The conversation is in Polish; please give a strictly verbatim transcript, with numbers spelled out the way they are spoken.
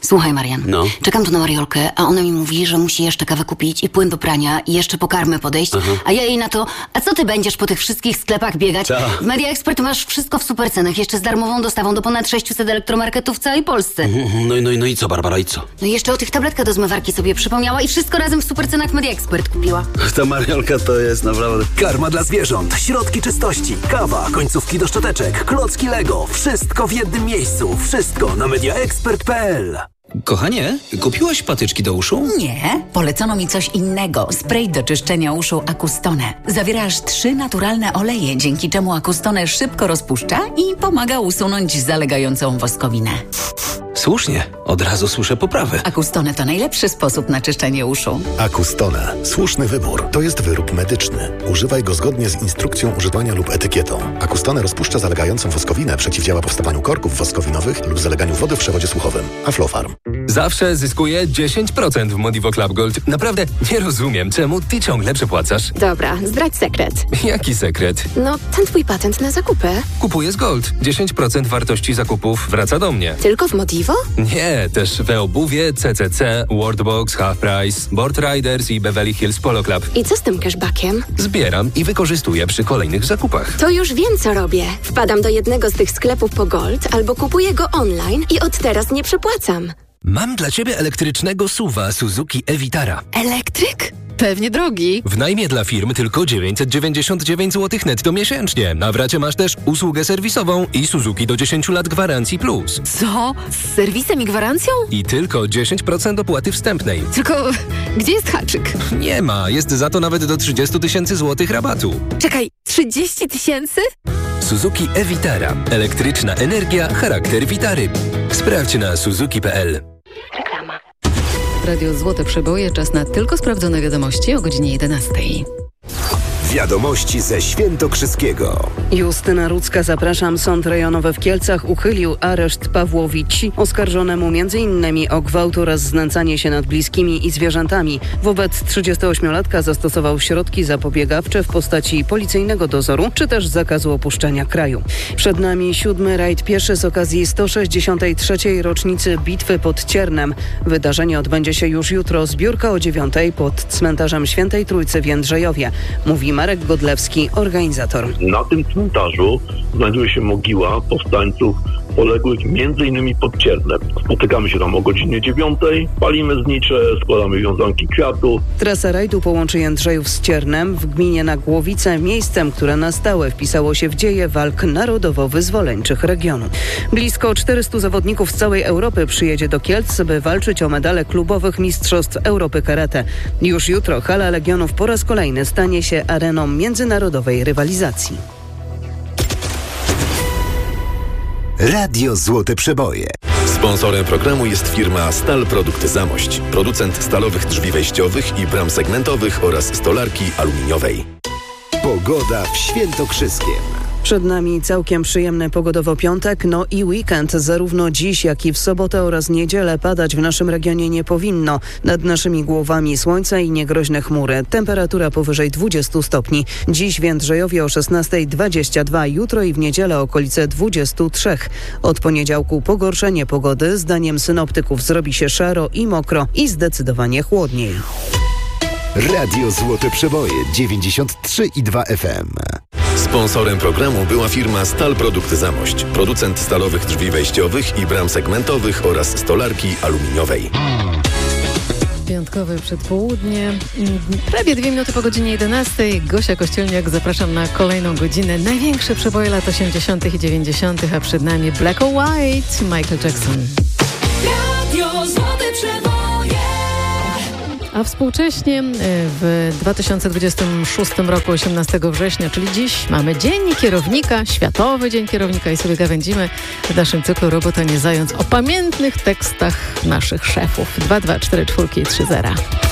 Słuchaj, Marian, No. czekam tu na Mariolkę, a ona mi mówi, że musi jeszcze kawę kupić i płyn do prania i jeszcze po karmę podejść, Aha. a ja jej na to, a co ty będziesz po tych wszystkich sklepach biegać? Ta. W Media Expert masz wszystko w super cenach, jeszcze z darmową dostawą do ponad sześciuset elektromarketów w całej Polsce. No i, no, i, no i co, Barbara, i co? No i jeszcze o tych tabletkach do zmywarki sobie przypomniała i wszystko razem w super cenach w Media Expert kupiła. Ta Mariolka to jest naprawdę... Karma dla zwierząt, środki czystości, kawa, końcówki do szczoteczek, klocki Lego. Wszystko w jednym miejscu. Wszystko na media expert kropka p l. Kochanie, kupiłaś patyczki do uszu? Nie, polecono mi coś innego. Spray do czyszczenia uszu Acustone. Zawiera aż trzy naturalne oleje, dzięki czemu Acustone szybko rozpuszcza i pomaga usunąć zalegającą woskowinę. Słusznie, od razu słyszę poprawę. Acustone to najlepszy sposób na czyszczenie uszu. Acustone. Słuszny wybór. To jest wyrób medyczny. Używaj go zgodnie z instrukcją używania lub etykietą. Acustone rozpuszcza zalegającą woskowinę, przeciwdziała powstawaniu korków woskowinowych lub zaleganiu wody w przewodzie słuchowym. Aflofarm. Zawsze zyskuję dziesięć procent w Modivo Club Gold. Naprawdę nie rozumiem, czemu ty ciągle przepłacasz. Dobra, zdradź sekret. Jaki sekret? No, ten twój patent na zakupy. Kupuję z Gold. dziesięć procent wartości zakupów wraca do mnie. Tylko w Modivo? Nie, też we obuwie, C C C, Worldbox, Half Price, Board Riders i Beverly Hills Polo Club. I co z tym cashbackiem? Zbieram i wykorzystuję przy kolejnych zakupach. To już wiem, co robię. Wpadam do jednego z tych sklepów po Gold albo kupuję go online i od teraz nie przepłacam. Mam dla ciebie elektrycznego suwa Suzuki e-Vitara. Elektryk? Pewnie drogi. W najmie dla firm tylko dziewięćset dziewięćdziesiąt dziewięć złotych netto miesięcznie. Na wracie masz też usługę serwisową i Suzuki do dziesięć lat gwarancji plus. Co? Z serwisem i gwarancją? I tylko dziesięć procent opłaty wstępnej. Tylko gdzie jest haczyk? Nie ma, jest za to nawet do trzydzieści tysięcy złotych rabatu. Czekaj, trzydzieści tysięcy? Suzuki e-Vitara. Elektryczna energia, charakter Vitary. Sprawdź na suzuki kropka p l. Reklama. Radio Złote Przeboje, czas na tylko sprawdzone wiadomości o godzinie jedenastej. Wiadomości ze Świętokrzyskiego. Justyna Rudzka, zapraszam. Sąd rejonowy w Kielcach uchylił areszt Pawłowi Ci, oskarżonemu m.in. o gwałt oraz znęcanie się nad bliskimi i zwierzętami. Wobec trzydziestoośmiolatka zastosował środki zapobiegawcze w postaci policyjnego dozoru, czy też zakazu opuszczania kraju. Przed nami siódmy rajd pieszy z okazji sto sześćdziesiątej trzeciej rocznicy bitwy pod Ciernem. Wydarzenie odbędzie się już jutro. Zbiórka o dziewiątej pod cmentarzem Świętej Trójcy w Jędrzejowie. Mówi Marek Godlewski, organizator. Na tym cmentarzu znajduje się mogiła powstańców poległych między innymi pod Ciernem. Spotykamy się tam o godzinie dziewiątej, palimy znicze, składamy wiązanki kwiatów. Trasa rajdu połączy Jędrzejów z Ciernem w gminie Nagłowice, miejscem, które na stałe wpisało się w dzieje walk narodowo-wyzwoleńczych regionu. Blisko czterystu zawodników z całej Europy przyjedzie do Kielc, by walczyć o medale klubowych Mistrzostw Europy Karate. Już jutro hala Legionów po raz kolejny stanie się areną międzynarodowej rywalizacji. Radio Złote Przeboje. Sponsorem programu jest firma Stal Produkty Zamość. Producent stalowych drzwi wejściowych i bram segmentowych oraz stolarki aluminiowej. Pogoda w Świętokrzyskiem. Przed nami całkiem przyjemny pogodowo piątek, no i weekend. Zarówno dziś, jak i w sobotę oraz niedzielę padać w naszym regionie nie powinno. Nad naszymi głowami słońce i niegroźne chmury. Temperatura powyżej dwudziestu stopni. Dziś w Jędrzejowie o szesnastej dwadzieścia dwa, jutro i w niedzielę okolice dwudziestu trzech. Od poniedziałku pogorszenie pogody. Zdaniem synoptyków zrobi się szaro i mokro i zdecydowanie chłodniej. Radio Złote Przeboje dziewięćdziesiąt trzy i dwa F M. Sponsorem programu była firma Stal Produkty Zamość. Producent stalowych drzwi wejściowych i bram segmentowych oraz stolarki aluminiowej. Piątkowe przedpołudnie, prawie dwie minuty po godzinie jedenastej. Gosia Kościelniak, zapraszam na kolejną godzinę. Największe przeboje lat osiemdziesiątych i dziewięćdziesiątych, a przed nami Black or White, Michael Jackson. Radio Złote Przeboje. A współcześnie w dwa tysiące dwudziestym szóstym roku, osiemnastego września, czyli dziś, mamy Dzień Kierownika, Światowy Dzień Kierownika i sobie gawędzimy w naszym cyklu Robota nie zając o pamiętnych tekstach naszych szefów. dwa dwa cztery cztery trzy zero.